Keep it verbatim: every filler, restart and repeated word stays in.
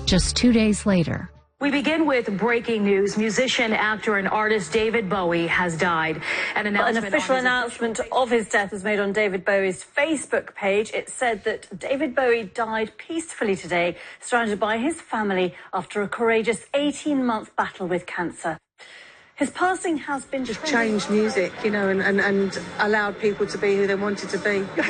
Just two days later. We begin with breaking news. Musician, actor, and artist David Bowie has died. An, An official announcement of his death was made on David Bowie's Facebook page. It said that David Bowie died peacefully today, surrounded by his family after a courageous eighteen-month battle with cancer. His passing has been just changed music, you know, and, and, and allowed people to be who they wanted to be.